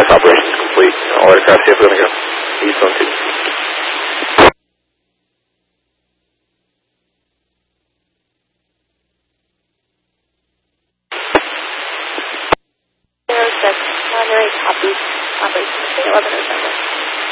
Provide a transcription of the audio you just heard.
operations complete. All aircraft safely going to go. East zone 2. Primary copy. Operation 11 November.